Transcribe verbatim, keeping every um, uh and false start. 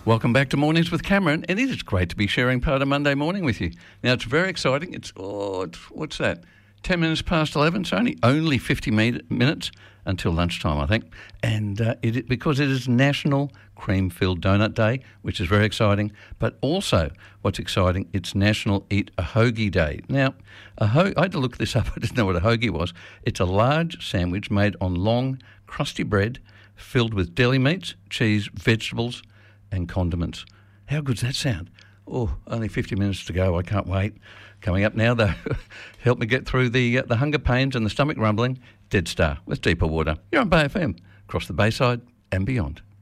Welcome back to Mornings with Cameron, and it is great to be sharing part of Monday morning with you. Now, it's very exciting. It's, oh, it's, what's that? ten minutes past eleven, so only, only fifty minutes until lunchtime, I think. And uh, it, because it is National Cream-Filled Donut Day, which is very exciting, but also what's exciting, it's National Eat a Hoagie Day. Now, a ho- I had to look this up. I didn't know what a hoagie was. It's a large sandwich made on long, crusty bread filled with deli meats, cheese, vegetables, and condiments. How good's that sound? Oh, only fifty minutes to go. I can't wait. Coming up now, though, help me get through the uh, the hunger pains and the stomach rumbling. Dead Star with Deeper Water. You're on Bay F M, across the Bayside and beyond.